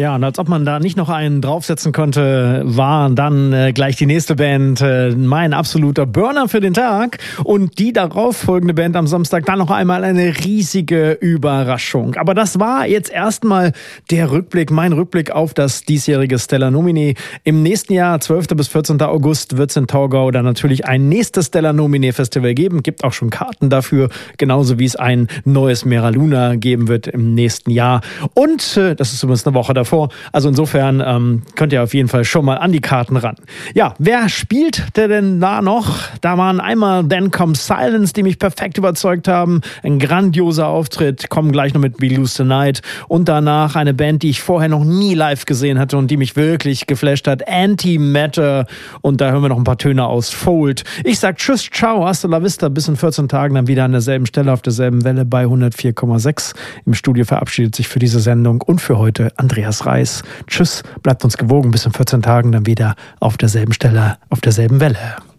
Ja, und als ob man da nicht noch einen draufsetzen konnte, war dann gleich die nächste Band mein absoluter Burner für den Tag. Und die darauf folgende Band am Samstag dann noch einmal eine riesige Überraschung. Aber das war jetzt erstmal der Rückblick, mein Rückblick auf das diesjährige Stellar Nomine. Im nächsten Jahr, 12. bis 14. August, wird es in Torgau dann natürlich ein nächstes Stellar Nomine Festival geben. Gibt auch schon Karten dafür, genauso wie es ein neues Mera Luna geben wird im nächsten Jahr. Und das ist übrigens eine Woche davor. Also insofern könnt ihr auf jeden Fall schon mal an die Karten ran. Ja, wer spielt denn da noch? Da waren einmal Then Comes Silence, die mich perfekt überzeugt haben. Ein grandioser Auftritt, kommen gleich noch mit We Lose the Night. Und danach eine Band, die ich vorher noch nie live gesehen hatte und die mich wirklich geflasht hat. Antimatter. Und da hören wir noch ein paar Töne aus Fold. Ich sag tschüss, ciao, hasta la vista. Bis in 14 Tagen dann wieder an derselben Stelle, auf derselben Welle bei 104,6. Im Studio verabschiedet sich für diese Sendung und für heute Andreas Reis. Tschüss, bleibt uns gewogen. Bis in 14 Tagen dann wieder auf derselben Stelle, auf derselben Welle.